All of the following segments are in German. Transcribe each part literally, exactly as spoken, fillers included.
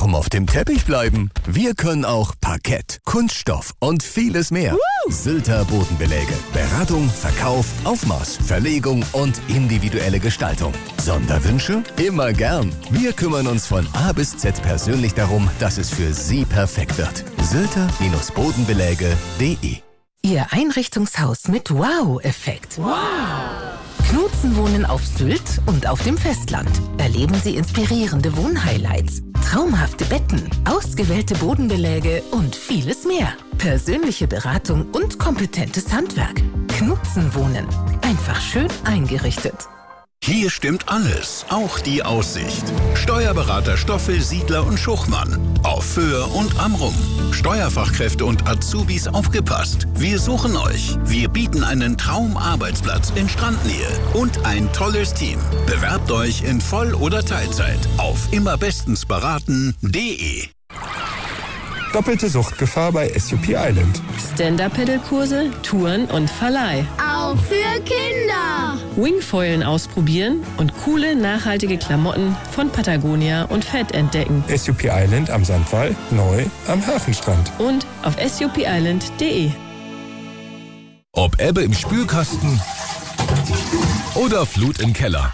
Warum auf dem Teppich bleiben? Wir können auch Parkett, Kunststoff und vieles mehr. Woo! Sylter Bodenbeläge. Beratung, Verkauf, Aufmaß, Verlegung und individuelle Gestaltung. Sonderwünsche? Immer gern. Wir kümmern uns von A bis Z persönlich darum, dass es für Sie perfekt wird. Sylter Bodenbeläge punkt de Ihr Einrichtungshaus mit Wow-Effekt. Wow! Knutzen wohnen auf Sylt und auf dem Festland. Erleben Sie inspirierende Wohnhighlights, traumhafte Betten, ausgewählte Bodenbeläge und vieles mehr. Persönliche Beratung und kompetentes Handwerk. Knutzen wohnen. Einfach schön eingerichtet. Hier stimmt alles, auch die Aussicht. Steuerberater Stoffel, Siedler und Schuchmann. Auf Föhr und Amrum. Steuerfachkräfte und Azubis aufgepasst. Wir suchen euch. Wir bieten einen Traumarbeitsplatz in Strandnähe und ein tolles Team. Bewerbt euch in Voll- oder Teilzeit auf immerbestensberaten punkt de. Doppelte Suchtgefahr bei S U P Island. Stand-Up-Pedal-Kurse, Touren und Verleih. Auch für Kinder. Wingfoilen ausprobieren und coole, nachhaltige Klamotten von Patagonia und Fett entdecken. S U P Island am Sandwall, neu am Hafenstrand. Und auf S U P island punkt de. Ob Ebbe im Spülkasten oder Flut im Keller.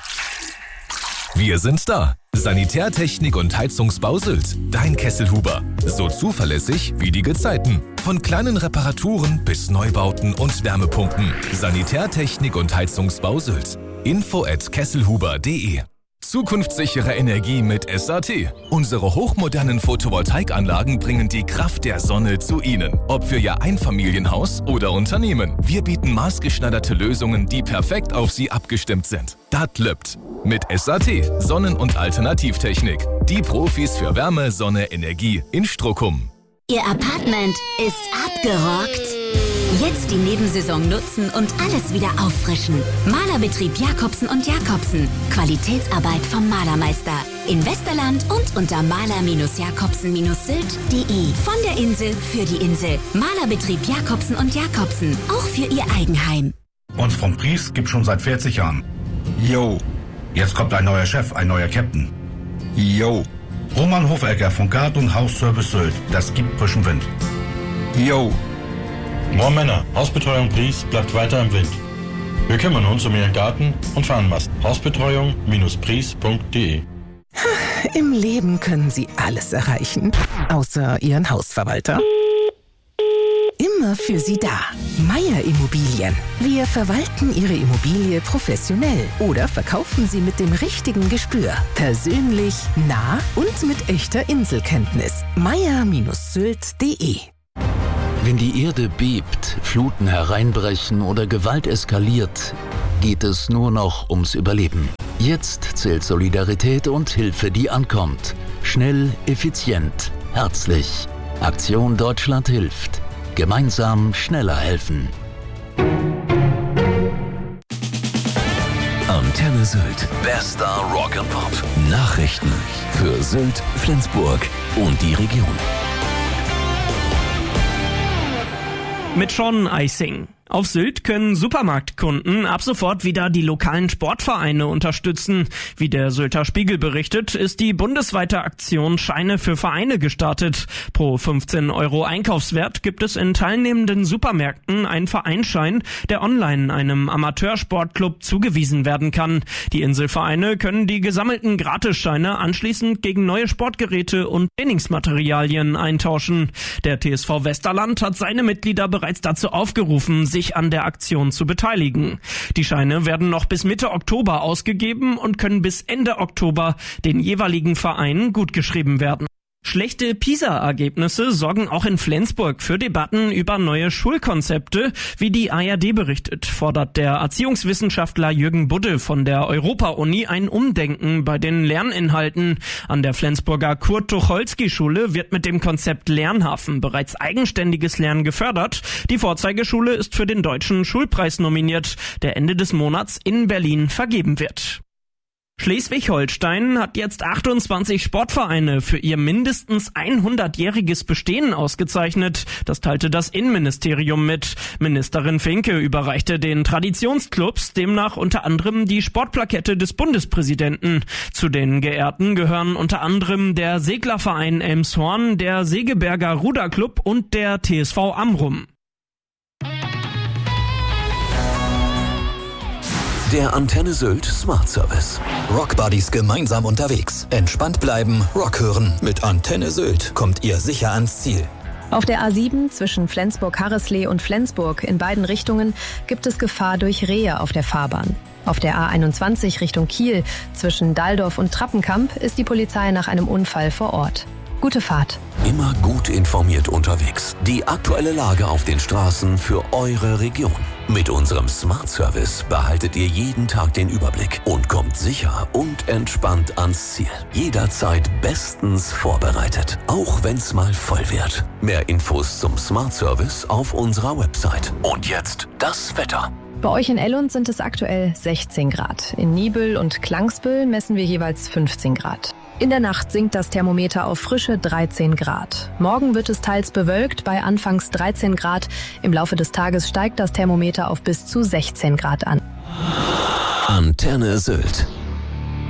Wir sind da. Sanitärtechnik und Heizungsbau Sylt. Dein Kesselhuber. So zuverlässig wie die Gezeiten. Von kleinen Reparaturen bis Neubauten und Wärmepumpen. Sanitärtechnik und Heizungsbau Sylt. Info at kesselhuber punkt de. Zukunftssichere Energie mit S A T. Unsere hochmodernen Photovoltaikanlagen bringen die Kraft der Sonne zu Ihnen. Ob für Ihr Einfamilienhaus oder Unternehmen. Wir bieten maßgeschneiderte Lösungen, die perfekt auf Sie abgestimmt sind. Dat löppt. Mit S A T, Sonnen- und Alternativtechnik. Die Profis für Wärme, Sonne, Energie in Strockum. Ihr Apartment ist abgerockt? Jetzt die Nebensaison nutzen und alles wieder auffrischen. Malerbetrieb Jakobsen und Jakobsen. Qualitätsarbeit vom Malermeister. In Westerland und unter maler jakobsen sylt punkt de. Von der Insel für die Insel. Malerbetrieb Jakobsen und Jakobsen. Auch für Ihr Eigenheim. Uns vom Pries gibt schon seit vierzig Jahren. Yo. Jetzt kommt ein neuer Chef, ein neuer Captain. Yo. Roman Hofecker von Garten- und Hausservice Sylt. Das gibt frischen Wind. Yo. Moin Männer, Hausbetreuung Pries bleibt weiter im Wind. Wir kümmern uns um Ihren Garten und Fahnenmast. Hausbetreuung Pries punkt de. Im Leben können Sie alles erreichen, außer Ihren Hausverwalter. Immer für Sie da. Meier Immobilien. Wir verwalten Ihre Immobilie professionell oder verkaufen Sie mit dem richtigen Gespür. Persönlich, nah und mit echter Inselkenntnis. meier sylt punkt de. Wenn die Erde bebt, Fluten hereinbrechen oder Gewalt eskaliert, geht es nur noch ums Überleben. Jetzt zählt Solidarität und Hilfe, die ankommt. Schnell, effizient, herzlich. Aktion Deutschland hilft. Gemeinsam schneller helfen. Antenne Sylt. Bester Rock and Pop. Nachrichten für Sylt, Flensburg und die Region. Mit Sean Eising. Auf Sylt können Supermarktkunden ab sofort wieder die lokalen Sportvereine unterstützen. Wie der Sylter Spiegel berichtet, ist die bundesweite Aktion Scheine für Vereine gestartet. Pro fünfzehn Euro Einkaufswert gibt es in teilnehmenden Supermärkten einen Vereinsschein, der online einem Amateursportclub zugewiesen werden kann. Die Inselvereine können die gesammelten Gratisscheine anschließend gegen neue Sportgeräte und Trainingsmaterialien eintauschen. Der T S V Westerland hat seine Mitglieder bereits dazu aufgerufen, sich an der Aktion zu beteiligen. Die Scheine werden noch bis Mitte Oktober ausgegeben und können bis Ende Oktober den jeweiligen Vereinen gutgeschrieben werden. Schlechte PISA-Ergebnisse sorgen auch in Flensburg für Debatten über neue Schulkonzepte. Wie die A R D berichtet, fordert der Erziehungswissenschaftler Jürgen Budde von der Europa-Uni ein Umdenken bei den Lerninhalten. An der Flensburger Kurt-Tucholsky-Schule wird mit dem Konzept Lernhafen bereits eigenständiges Lernen gefördert. Die Vorzeigeschule ist für den Deutschen Schulpreis nominiert, der Ende des Monats in Berlin vergeben wird. Schleswig-Holstein hat jetzt achtundzwanzig Sportvereine für ihr mindestens hundertjähriges Bestehen ausgezeichnet. Das teilte das Innenministerium mit. Ministerin Finke überreichte den Traditionsclubs demnach unter anderem die Sportplakette des Bundespräsidenten. Zu den Geehrten gehören unter anderem der Seglerverein Elmshorn, der Segeberger Ruderclub und der T S V Amrum. Der Antenne Sylt Smart Service. Rockbuddies gemeinsam unterwegs. Entspannt bleiben, Rock hören. Mit Antenne Sylt kommt ihr sicher ans Ziel. Auf der A sieben zwischen Flensburg-Harreslee und Flensburg in beiden Richtungen gibt es Gefahr durch Rehe auf der Fahrbahn. Auf der A einundzwanzig Richtung Kiel zwischen Daldorf und Trappenkamp ist die Polizei nach einem Unfall vor Ort. Gute Fahrt. Immer gut informiert unterwegs. Die aktuelle Lage auf den Straßen für eure Region. Mit unserem Smart Service behaltet ihr jeden Tag den Überblick und kommt sicher und entspannt ans Ziel. Jederzeit bestens vorbereitet, auch wenn's mal voll wird. Mehr Infos zum Smart Service auf unserer Website. Und jetzt das Wetter. Bei euch in Ellund sind es aktuell sechzehn Grad. In Nibel und Klangsbüll messen wir jeweils fünfzehn Grad. In der Nacht sinkt das Thermometer auf frische dreizehn Grad. Morgen wird es teils bewölkt bei anfangs dreizehn Grad. Im Laufe des Tages steigt das Thermometer auf bis zu sechzehn Grad an. Antenne Sylt.